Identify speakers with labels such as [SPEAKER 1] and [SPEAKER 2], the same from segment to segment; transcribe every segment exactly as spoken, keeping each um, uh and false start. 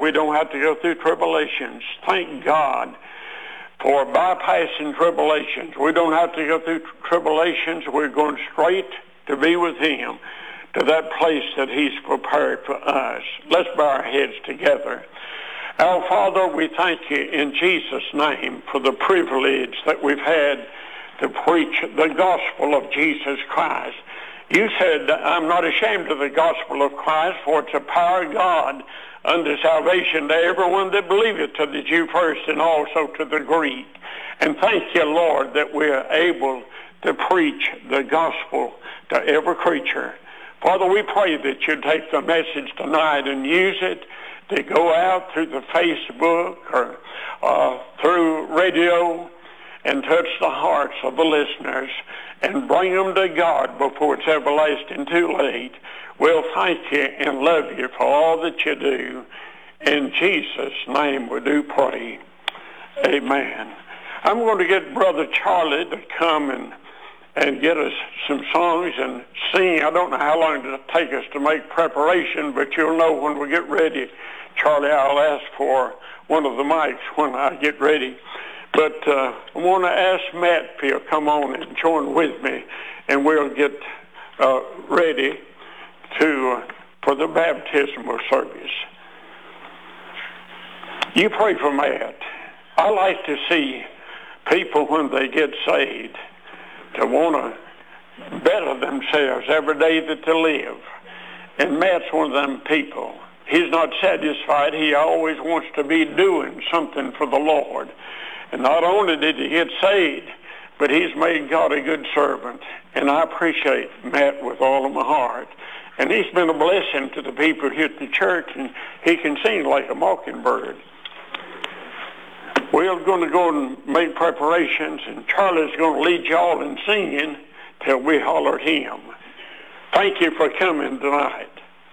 [SPEAKER 1] we don't have to go through tribulations. Thank God for bypassing tribulations. We don't have to go through tribulations. We're going straight to be with him, to that place that he's prepared for us. Let's bow our heads together. Our Father, we thank you in Jesus' name for the privilege that we've had to preach the gospel of Jesus Christ. You said, I'm not ashamed of the gospel of Christ, for it's a power of God unto salvation to everyone that believeth, to the Jew first and also to the Greek. And thank you, Lord, that we're able to preach the gospel to every creature. Father, we pray that you take the message tonight and use it to go out through the Facebook or uh, through radio and touch the hearts of the listeners and bring them to God before it's everlasting too late. We'll thank you and love you for all that you do. In Jesus' name we do pray. Amen. I'm going to get Brother Charlie to come and, and get us some songs and sing. I don't know how long it'll take us to make preparation, but you'll know when we get ready. Charlie, I'll ask for one of the mics when I get ready. But uh, I want to ask Matt if he'll come on and join with me, and we'll get uh, ready to uh, for the baptismal service. You pray for Matt. I like to see people when they get saved to want to better themselves every day that they live. And Matt's one of them people. He's not satisfied. He always wants to be doing something for the Lord. And not only did he get saved, but he's made God a good servant. And I appreciate Matt with all of my heart. And he's been a blessing to the people here at the church, and he can sing like a mockingbird. We're going to go and make preparations, and Charlie's going to lead y'all in singing till we holler at him. Thank you for coming tonight.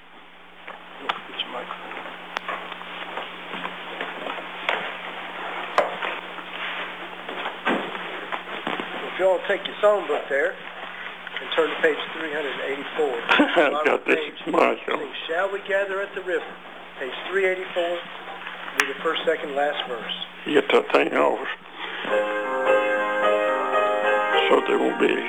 [SPEAKER 2] If y'all take your songbook there and turn to page three eighty-four.
[SPEAKER 1] I've got this Marshall.
[SPEAKER 2] Shall we gather at the river? Page three eighty-four, be the first, second, last verse.
[SPEAKER 1] Get that thing over so there won't be